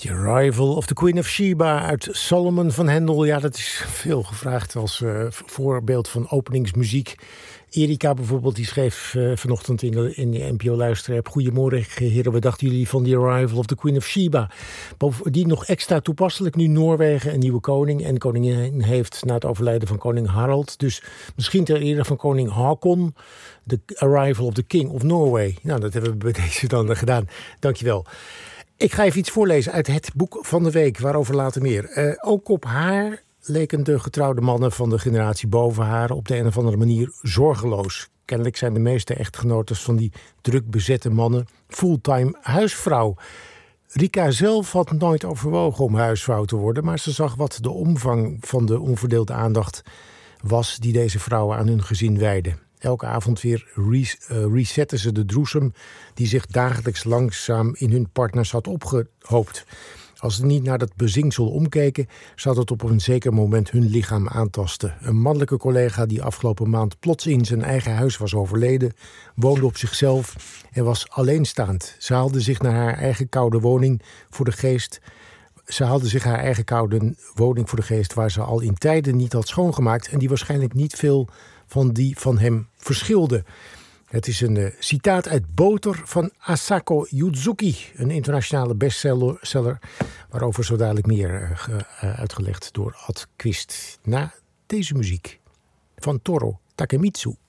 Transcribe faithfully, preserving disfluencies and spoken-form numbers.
The Arrival of the Queen of Sheba uit Solomon van Hendel. Ja, dat is veel gevraagd als uh, voorbeeld van openingsmuziek. Erika bijvoorbeeld, die schreef uh, vanochtend in de, in de N P O-luisterapp... Goedemorgen heren, wat dachten jullie van The Arrival of the Queen of Sheba? Bovendien nog extra toepasselijk nu Noorwegen een nieuwe koning... en koningin heeft na het overlijden van koning Harald. Dus misschien ter ere van koning Haakon... The Arrival of the King of Norway. Nou, dat hebben we bij deze dan gedaan. Dankjewel. Ik ga even iets voorlezen uit het boek van de week, waarover later meer. Uh, ook op haar leken de getrouwde mannen van de generatie boven haar op de een of andere manier zorgeloos. Kennelijk zijn de meeste echtgenotes van die druk bezette mannen fulltime huisvrouw. Rika zelf had nooit overwogen om huisvrouw te worden, maar ze zag wat de omvang van de onverdeelde aandacht was die deze vrouwen aan hun gezin wijden. Elke avond weer res- uh, resetten ze de droesem die zich dagelijks langzaam in hun partners had opgehoopt. Als ze niet naar dat bezinksel omkeken, zou dat op een zeker moment hun lichaam aantasten. Een mannelijke collega die afgelopen maand plots in zijn eigen huis was overleden, woonde op zichzelf en was alleenstaand. Ze haalde zich naar haar eigen koude woning voor de geest. Ze haalde zich haar eigen koude woning voor de geest waar ze al in tijden niet had schoongemaakt en die waarschijnlijk niet veel van die van hem verschilde. Het is een uh, citaat uit Boter van Asako Yuzuki, een internationale bestseller, waarover zo dadelijk meer uh, ge, uh, uitgelegd door Ad Quist. Na deze muziek van Toro Takemitsu.